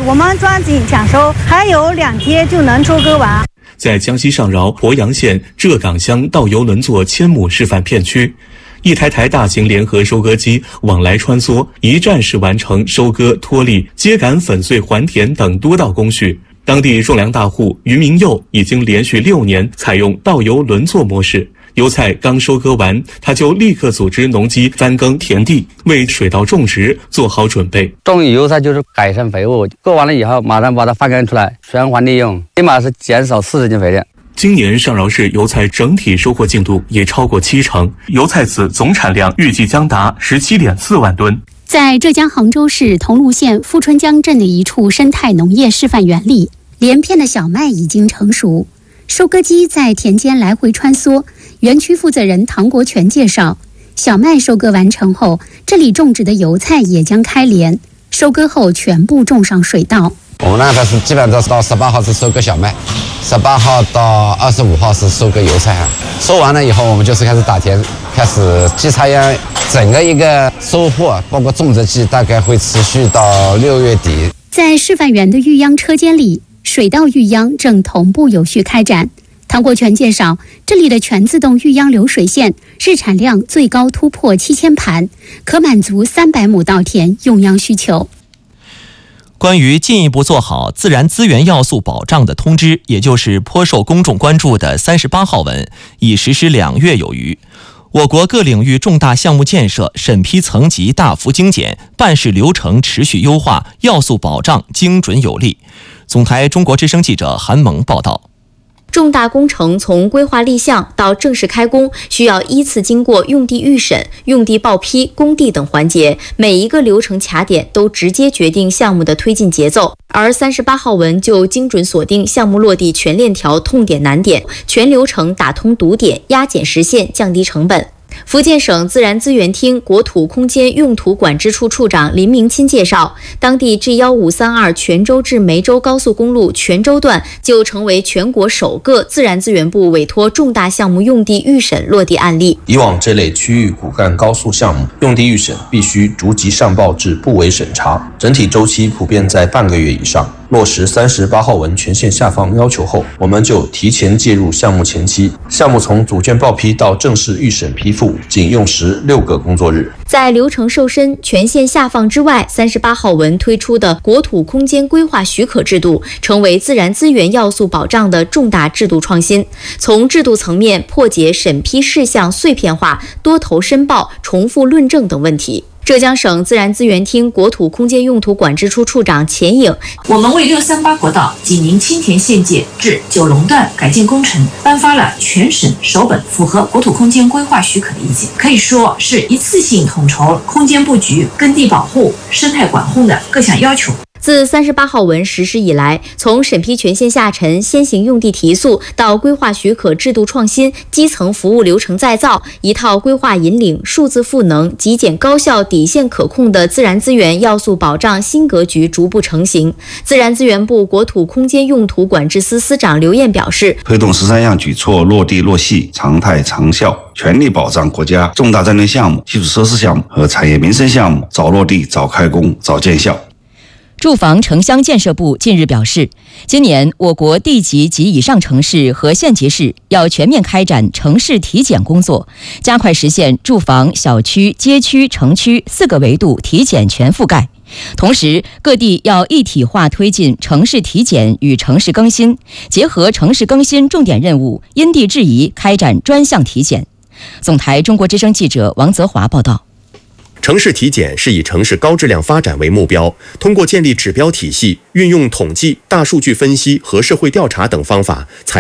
我们抓紧抢收，还有2天就能收割完。 在江西上饶鄱阳县浙岗乡稻油轮作千亩示范片区，一台大型联合收割机往来穿梭，一站式完成收割、脱粒、秸秆粉碎、还田等多道工序。当地种粮大户于明佑已经连续6年采用稻油轮作模式。油菜刚收割完，他就立刻组织农机翻耕田地，为水稻种植做好准备。 种油菜就是改善肥物，割完了以后马上把它翻耕出来，循环利用，起码是减少40斤肥量。 今年上饶市油菜整体收获进度也超过70%，油菜籽总产量预计将达17.4万吨。 在浙江杭州市桐庐县富春江镇的一处生态农业示范园里，连片的小麦已经成熟，收割机在田间来回穿梭。园区负责人唐国全介绍，小麦收割完成后，这里种植的油菜也将开镰，收割后全部种上水稻。 我们那边基本都是到18号是收割小麦，18号到25号是收割油菜啊。收完了以后，我们就是开始打田，开始稽插秧。整个一个收获，包括种植季，大概会持续到6月底。 在示范园的育秧车间里，水稻育秧正同步有序开展。唐国全介绍，这里的全自动育秧流水线日产量最高突破7000盘，可满足300亩稻田用秧需求。 关于进一步做好自然资源要素保障的通知，也就是颇受公众关注的38号文，已实施2月有余。我国各领域重大项目建设审批层级大幅精简，办事流程持续优化，要素保障精准有力。总台中国之声记者韩萌报道。 重大工程从规划立项到正式开工，需要依次经过用地预审、用地报批、工地等环节，每一个流程卡点都直接决定项目的推进节奏。而38号文就精准锁定项目落地全链条痛点难点，全流程打通堵点，压减实现，降低成本。福建省自然资源厅国土空间用途管制处处长林明钦介绍，当地 G1532 泉州至梅州高速公路泉州段就成为全国首个自然资源部委托重大项目用地预审落地案例。 以往这类区域骨干高速项目用地预审必须逐级上报至部委审查，整体周期普遍在半个月以上。落实38号文权限下放要求后，我们就提前介入项目前期，项目从组件报批到正式预审批复仅用时6个工作日。 在流程瘦身、权限下放之外，38号文推出的国土空间规划许可制度，成为自然资源要素保障的重大制度创新。从制度层面破解审批事项碎片化、多头申报、重复论证等问题。浙江省自然资源厅国土空间用途管制处处长钱颖， 我们为638国道济宁青田县界至九龙段改建工程颁发了全省首本符合国土空间规划许可的意见，可以说是一次性统筹空间布局、耕地保护、生态管控的各项要求。 自38号文实施以来，从审批权限下沉、先行用地提速到规划许可制度创新、基层服务流程再造，一套规划引领、数字赋能、极简高效、底线可控的自然资源要素保障新格局逐步成型。自然资源部国土空间用途管制司司长刘燕表示， 推动13项举措落地落细、常态长效，全力保障国家重大战略项目、基础设施项目和产业民生项目早落地、早开工、早见效。 住房城乡建设部近日表示，今年我国地级及以上城市和县级市要全面开展城市体检工作，加快实现住房、小区、街区、城区4个维度体检全覆盖。同时，各地要一体化推进城市体检与城市更新，结合城市更新重点任务，因地制宜开展专项体检。总台中国之声记者王泽华报道。 城市体检是以城市高质量发展为目标，通过建立指标体系，运用统计、大数据分析和社会调查等方法，采